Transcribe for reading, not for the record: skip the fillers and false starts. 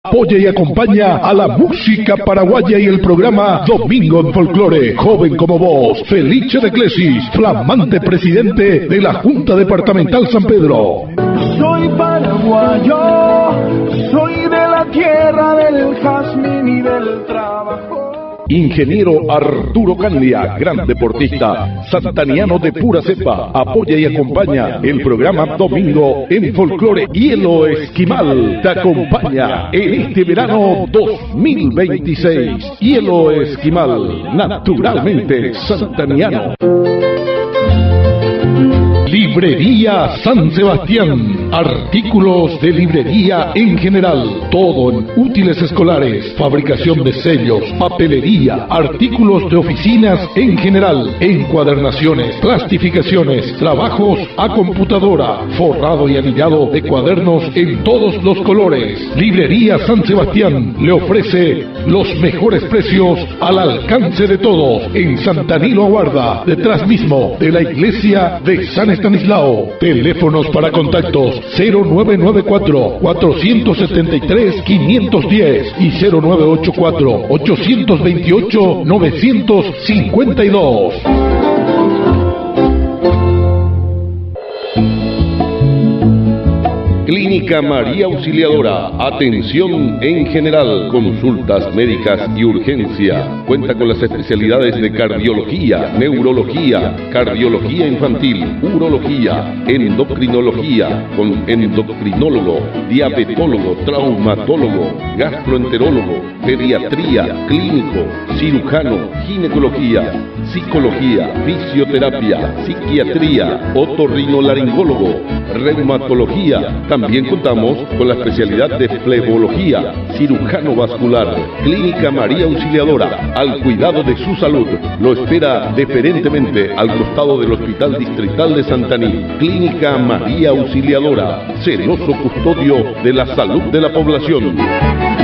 Apoya y acompaña a la música paraguaya y el programa Domingo en Folclore. Joven como vos, Felice de Clesis, flamante presidente de la Junta Departamental San Pedro. Soy paraguayo, soy de la tierra del jazmín y del trabajo. Ingeniero Arturo Candia, gran deportista, santaniano de pura cepa, apoya y acompaña el programa Domingo en Folclore. Hielo Esquimal te acompaña en este verano 2026. Hielo Esquimal, naturalmente santaniano. Librería San Sebastián, artículos de librería en general, todo en útiles escolares, fabricación de sellos, papelería, artículos de oficinas en general, encuadernaciones, plastificaciones, trabajos a computadora, forrado y anillado de cuadernos en todos los colores. Librería San Sebastián le ofrece los mejores precios al alcance de todos en Santa Nilo Aguarda, detrás mismo de la iglesia de San Estanislao. Teléfonos para contactos 0994-473-510 y 0984-828-952. Clínica María Auxiliadora, atención en general, consultas médicas y urgencia. Cuenta con las especialidades de cardiología, neurología, cardiología infantil, urología, endocrinología, con endocrinólogo, diabetólogo, traumatólogo, gastroenterólogo, pediatría, clínico, cirujano, ginecología, psicología, fisioterapia, psiquiatría, otorrinolaringólogo, reumatología. También contamos con la especialidad de flebología, cirujano vascular. Clínica María Auxiliadora, al cuidado de su salud. Lo espera deferentemente al costado del Hospital Distrital de Santaní. Clínica María Auxiliadora, celoso custodio de la salud de la población.